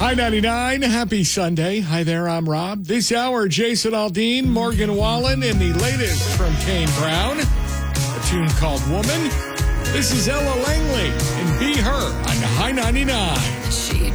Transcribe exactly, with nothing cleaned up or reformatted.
Hi, ninety-nine. Happy Sunday. Hi there, I'm Rob. This hour, Jason Aldean, Morgan Wallen, and the latest from Kane Brown, a tune called Woman. This is Ella Langley and Be Her on High ninety-nine. She